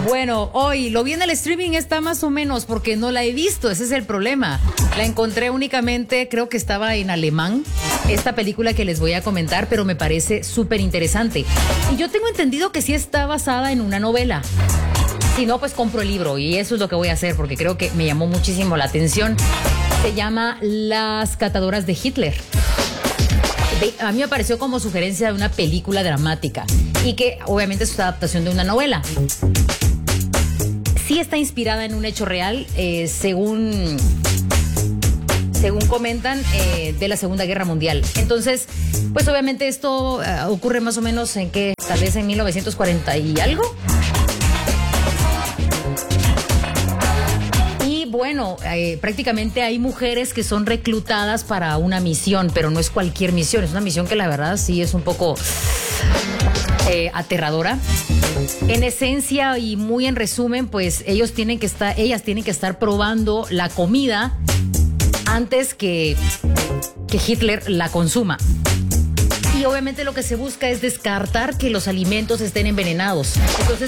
Bueno, hoy lo vi en el streaming, está más o menos, porque no la he visto, ese es el problema. La encontré únicamente, creo que estaba en alemán, esta película que les voy a comentar, pero me parece súper interesante. Y yo tengo entendido que sí está basada en una novela. Si no, pues compro el libro y eso es lo que voy a hacer porque creo que me llamó muchísimo la atención. Se llama Las catadoras de Hitler. A mí me pareció como sugerencia de una película dramática y que obviamente es una adaptación de una novela. Sí está inspirada en un hecho real, según comentan, de la Segunda Guerra Mundial. Entonces, pues obviamente esto ocurre más o menos en que tal vez en 1940 y algo. Bueno, prácticamente hay mujeres que son reclutadas para una misión, pero no es cualquier misión, es una misión que la verdad sí es un poco aterradora. En esencia y muy en resumen, pues ellas tienen que estar probando la comida antes que Hitler la consuma. Y obviamente lo que se busca es descartar que los alimentos estén envenenados. Entonces